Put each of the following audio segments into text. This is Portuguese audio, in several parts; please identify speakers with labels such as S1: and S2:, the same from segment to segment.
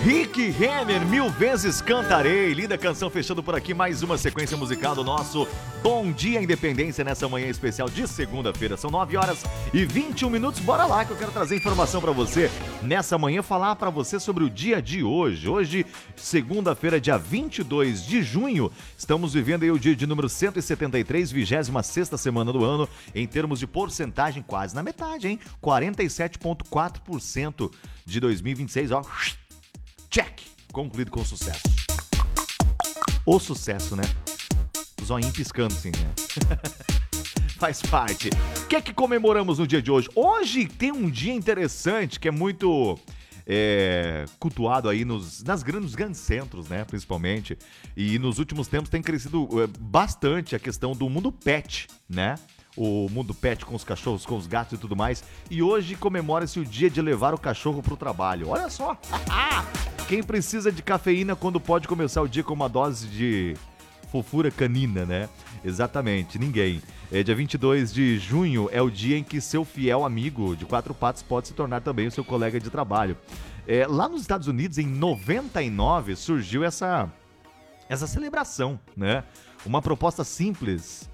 S1: Rick Renner, Mil Vezes Cantarei. Linda canção fechando por aqui mais uma sequência musical do nosso Bom Dia Independência nessa manhã especial de segunda-feira. São 9h21. Bora lá que eu quero trazer informação pra você nessa manhã, falar pra você sobre o dia de hoje. Hoje, segunda-feira, dia 22 de junho, estamos vivendo aí o dia de número 173, 26ª semana do ano. Em termos de porcentagem, quase na metade, hein? 47,4% de 2026, ó. Check! Concluído com sucesso. O sucesso, né? O zoinho piscando assim, né? Faz parte. O que é que comemoramos no dia de hoje? Hoje tem um dia interessante que é muito cultuado aí nos grandes centros, né? Principalmente. E nos últimos tempos tem crescido bastante a questão do mundo pet, né? O mundo pet com os cachorros, com os gatos e tudo mais. E hoje comemora-se o dia de levar o cachorro pro trabalho. Olha só! Quem precisa de cafeína quando pode começar o dia com uma dose de fofura canina, né? Exatamente, ninguém. Dia 22 de junho é o dia em que seu fiel amigo de quatro patas pode se tornar também o seu colega de trabalho. Lá nos Estados Unidos, em 99, surgiu essa celebração, né? Uma proposta simples,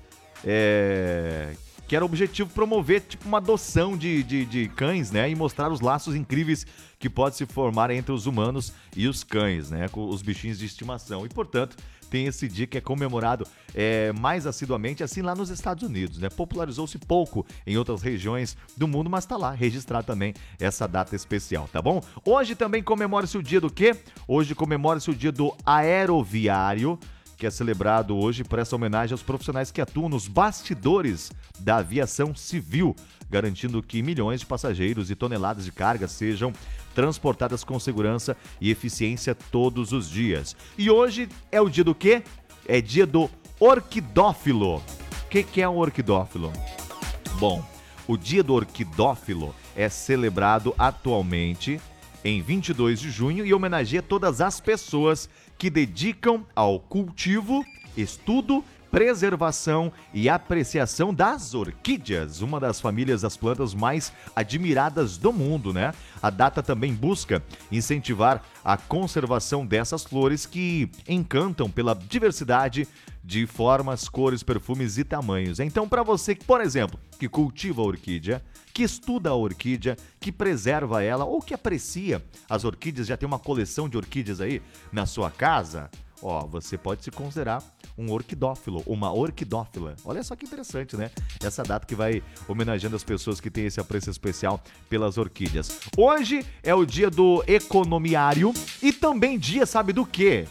S1: que era o objetivo promover tipo uma adoção de cães, né? E mostrar os laços incríveis que pode se formar entre os humanos e os cães, né? Com os bichinhos de estimação. E, portanto, tem esse dia que é comemorado mais assiduamente, assim, lá nos Estados Unidos, né? Popularizou-se pouco em outras regiões do mundo, mas tá lá registrado também essa data especial, tá bom? Hoje também comemora-se o dia do quê? Hoje comemora-se o dia do aeroviário, que é celebrado hoje por essa homenagem aos profissionais que atuam nos bastidores da aviação civil, garantindo que milhões de passageiros e toneladas de carga sejam transportadas com segurança e eficiência todos os dias. E hoje é o dia do quê? É dia do orquidófilo. O que é um orquidófilo? Bom, o dia do orquidófilo é celebrado atualmente em 22 de junho e homenageia todas as pessoas que dedicam ao cultivo, estudo, preservação e apreciação das orquídeas, uma das famílias das plantas mais admiradas do mundo, né? A data também busca incentivar a conservação dessas flores que encantam pela diversidade de formas, cores, perfumes e tamanhos. Então, para você, por exemplo, que cultiva a orquídea, que estuda a orquídea, que preserva ela ou que aprecia as orquídeas, já tem uma coleção de orquídeas aí na sua casa, você pode se considerar um orquidófilo, uma orquidófila. Olha só que interessante, né? Essa data que vai homenageando as pessoas que têm esse apreço especial pelas orquídeas. Hoje é o dia do economiário e também dia, sabe do quê?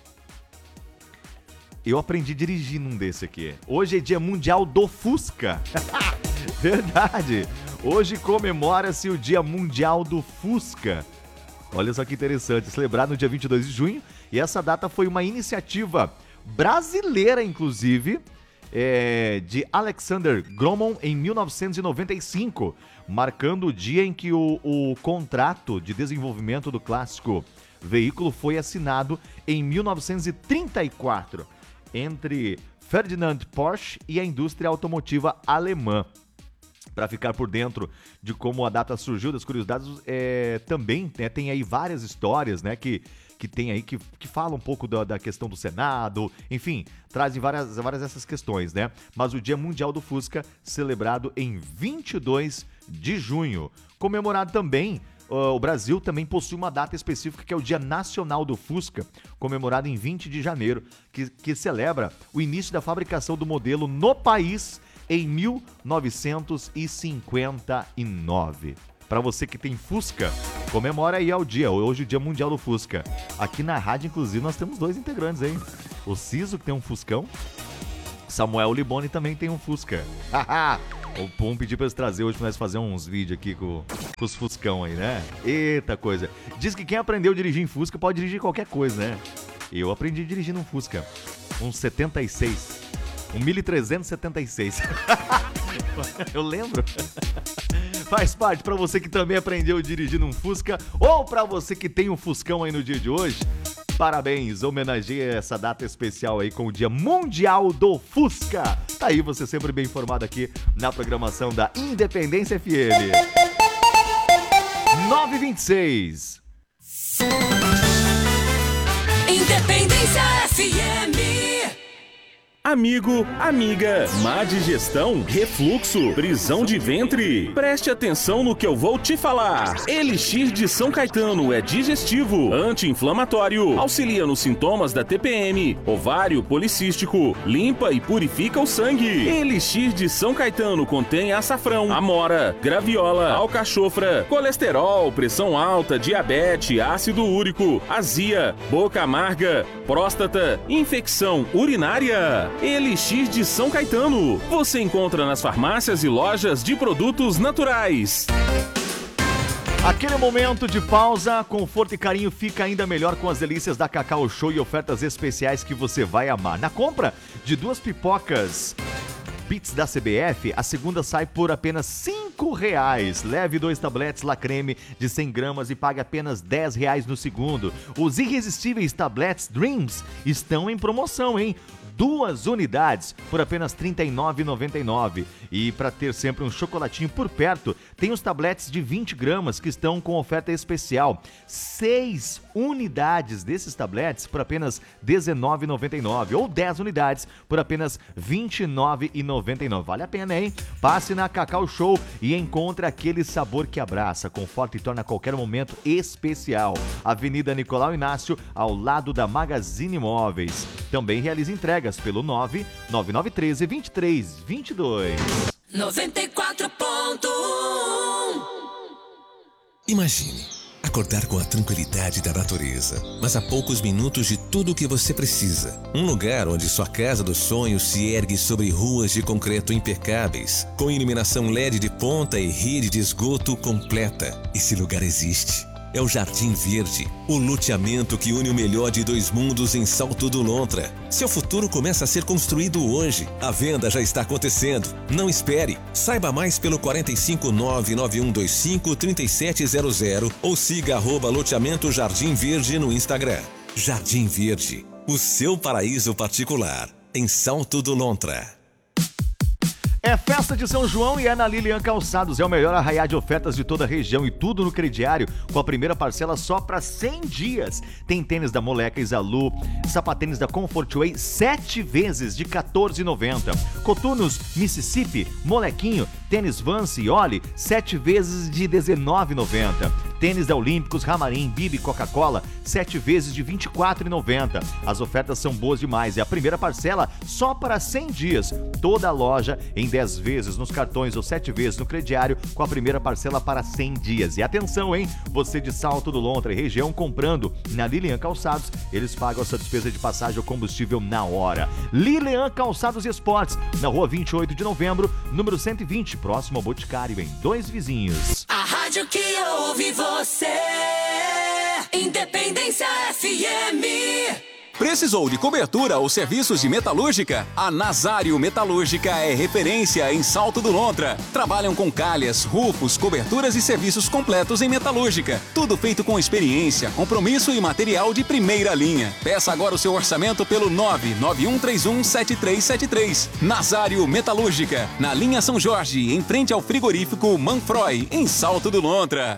S1: Eu aprendi a dirigir num desse aqui. Hoje é dia mundial do Fusca. Verdade. Hoje comemora-se o dia mundial do Fusca. Olha só que interessante, celebrado no dia 22 de junho. E essa data foi uma iniciativa brasileira, inclusive, de Alexander Gromov em 1995, marcando o dia em que o contrato de desenvolvimento do clássico veículo foi assinado em 1934 entre Ferdinand Porsche e a indústria automotiva alemã. Para ficar por dentro de como a data surgiu, das curiosidades, também tem aí várias histórias, né, que tem aí, que falam um pouco da questão do Senado, enfim, trazem várias dessas questões, né? Mas o Dia Mundial do Fusca, celebrado em 22 de junho. Comemorado também, o Brasil também possui uma data específica, que é o Dia Nacional do Fusca, comemorado em 20 de janeiro, que celebra o início da fabricação do modelo no país em 1959. Para você que tem Fusca, comemora aí ao dia. Hoje é o Dia Mundial do Fusca. Aqui na rádio, inclusive, nós temos 2 integrantes, hein? O Ciso, que tem um Fuscão. Samuel Liboni também tem um Fusca. O Pum pediu pra eles trazer hoje pra nós fazer uns vídeos aqui com os Fuscão aí, né? Eita coisa. Diz que quem aprendeu a dirigir em Fusca pode dirigir qualquer coisa, né? Eu aprendi dirigindo um Fusca. Um 76. Um 1376. Eu lembro. Faz parte pra você que também aprendeu a dirigir num Fusca, ou pra você que tem um Fuscão aí no dia de hoje. Parabéns, homenageia essa data especial aí com o Dia Mundial do Fusca. Tá aí você sempre bem informado aqui na programação da Independência FM. 9h26.
S2: Independência FM.
S3: Amigo, amiga, má digestão, refluxo, prisão de ventre. Preste atenção no que eu vou te falar. Elixir de São Caetano é digestivo, anti-inflamatório, auxilia nos sintomas da TPM, ovário policístico, limpa e purifica o sangue. Elixir de São Caetano contém açafrão, amora, graviola, alcachofra, colesterol, pressão alta, diabetes, ácido úrico, azia, boca amarga, próstata, infecção urinária. Elixir de São Caetano. Você encontra nas farmácias e lojas de produtos naturais.
S1: Aquele momento de pausa, conforto e carinho fica ainda melhor com as delícias da Cacau Show e ofertas especiais que você vai amar. Na compra de 2 pipocas Beats da CBF, a segunda sai por apenas R$5. Leve 2 tabletes La Creme de 100 gramas e pague apenas R$10 no segundo. Os irresistíveis tabletes Dreams estão em promoção, hein? 2 unidades por apenas R$ 39,99. E para ter sempre um chocolatinho por perto, tem os tabletes de 20 gramas que estão com oferta especial. 6 unidades desses tabletes por apenas R$ 19,99 ou 10 unidades por apenas R$ 29,99. Vale a pena, hein? Passe na Cacau Show e encontre aquele sabor que abraça, conforta e torna qualquer momento especial. Avenida Nicolau Inácio, ao lado da Magazine Móveis. Também realiza entregas pelo 99913-2322.
S2: 94.1.
S4: Imagine acordar com a tranquilidade da natureza, mas a poucos minutos de tudo o que você precisa. Um lugar onde sua casa dos sonhos se ergue sobre ruas de concreto impecáveis, com iluminação LED de ponta e rede de esgoto completa. Esse lugar existe. É o Jardim Verde, o loteamento que une o melhor de 2 mundos em Salto do Lontra. Seu futuro começa a ser construído hoje. A venda já está acontecendo. Não espere. Saiba mais pelo 45991253700 ou siga @loteamento Jardim Verde no Instagram. Jardim Verde, o seu paraíso particular, em Salto do Lontra.
S1: É festa de São João e é na Lilian Calçados. É o melhor arraiá de ofertas de toda a região e tudo no crediário, com a primeira parcela só para 100 dias. Tem tênis da Moleca e Zalu, sapatênis da Comfortway, 7 vezes de R$14,90. Coturnos Mississippi, Molequinho, tênis Vance e Oli, 7 vezes de R$19,90. Tênis da Olímpicos, Ramarim, Bibi, Coca-Cola, 7 vezes de R$24,90. As ofertas são boas demais. É a primeira parcela só para 100 dias. Toda a loja em 10 vezes nos cartões ou 7 vezes no crediário, com a primeira parcela para 100 dias. E atenção, hein? Você de Salto do Lontra e região comprando na Lilian Calçados, eles pagam a sua despesa de passagem ou combustível na hora. Lilian Calçados e Esportes, na rua 28 de novembro, número 120, próximo ao Boticário, em Dois Vizinhos.
S2: A rádio que ouve você. Independência FM.
S5: Precisou de cobertura ou serviços de metalúrgica? A Nazário Metalúrgica é referência em Salto do Lontra. Trabalham com calhas, rufos, coberturas e serviços completos em metalúrgica. Tudo feito com experiência, compromisso e material de primeira linha. Peça agora o seu orçamento pelo 991317373. Nazário Metalúrgica, na linha São Jorge, em frente ao frigorífico Manfroy, em Salto do Lontra.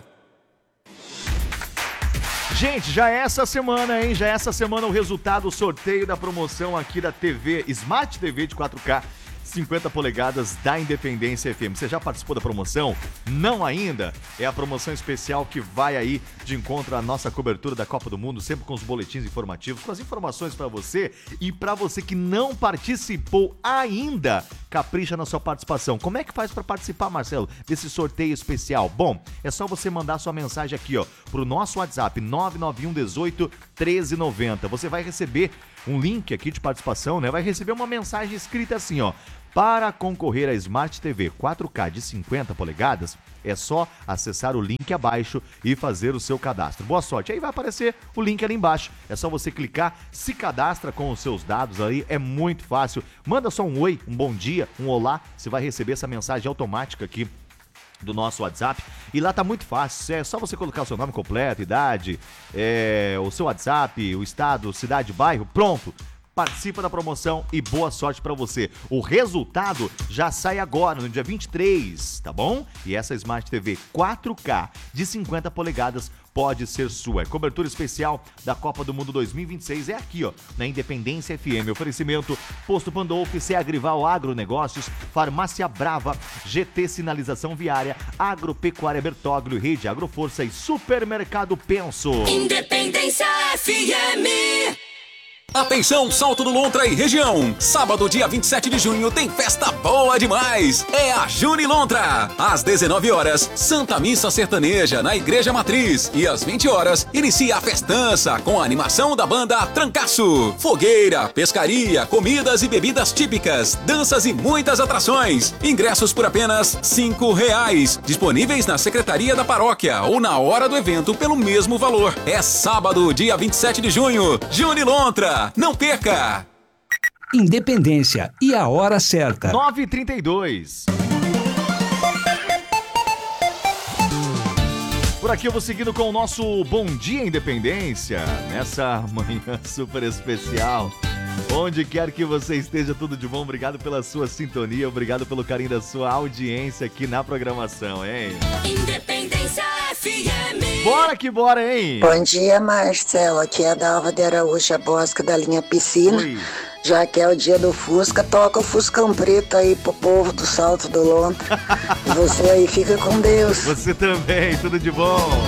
S1: Gente, já é essa semana, hein? Já é essa semana o resultado, o sorteio da promoção aqui da TV, Smart TV de 4K, 50 polegadas da Independência FM. Você já participou da promoção? Não ainda? É a promoção especial que vai aí de encontro à nossa cobertura da Copa do Mundo, sempre com os boletins informativos, com as informações para você. E para você que não participou ainda, capricha na sua participação. Como é que faz para participar, Marcelo, desse sorteio especial? Bom, é só você mandar sua mensagem aqui, ó, pro nosso WhatsApp, 991 18 1390. Você vai receber um link aqui de participação, né? Vai receber uma mensagem escrita assim, ó: para concorrer a Smart TV 4K de 50 polegadas, é só acessar o link abaixo e fazer o seu cadastro. Boa sorte. Aí vai aparecer o link ali embaixo. É só você clicar, se cadastra com os seus dados aí, é muito fácil. Manda só um oi, um bom dia, um olá, você vai receber essa mensagem automática aqui do nosso WhatsApp, e lá tá muito fácil, é só você colocar o seu nome completo, idade, o seu WhatsApp, o estado, cidade, bairro, pronto. Participa da promoção e boa sorte pra você. O resultado já sai agora, no dia 23, tá bom? E essa Smart TV 4K de 50 polegadas pode ser sua. Cobertura especial da Copa do Mundo 2026 é aqui, ó, na Independência FM. Oferecimento Posto Pandolfo, Agrival Agronegócios, Farmácia Brava, GT Sinalização Viária, Agropecuária Bertoglio, Rede Agroforça e Supermercado Penso.
S2: Independência FM.
S5: Atenção, Salto do Lontra e região. Sábado, dia 27 de junho, tem festa boa demais. É a Juni Lontra. Às 19 horas, Santa Missa Sertaneja na Igreja Matriz. E às 20 horas, inicia a festança com a animação da banda Trancaço. Fogueira, pescaria, comidas e bebidas típicas, danças e muitas atrações. Ingressos por apenas R$5. Disponíveis na Secretaria da Paróquia ou na hora do evento pelo mesmo valor. É sábado, dia 27 de junho. Juni Lontra. Não perca!
S6: Independência e a hora certa.
S1: 9h32. Por aqui eu vou seguindo com o nosso Bom Dia Independência, nessa manhã super especial. Onde quer que você esteja, tudo de bom. Obrigado pela sua sintonia, obrigado pelo carinho da sua audiência aqui na programação, hein?
S2: Independência FM.
S1: Bora que bora, hein?
S7: Bom dia, Marcelo. Aqui é a Dalva de Araújo, a Bosca da linha Piscina.
S1: Oi.
S7: Já que é o dia do Fusca, toca o Fuscão Preto aí pro povo do Salto do Lontra. Você aí fica com Deus.
S1: Você também, tudo de bom.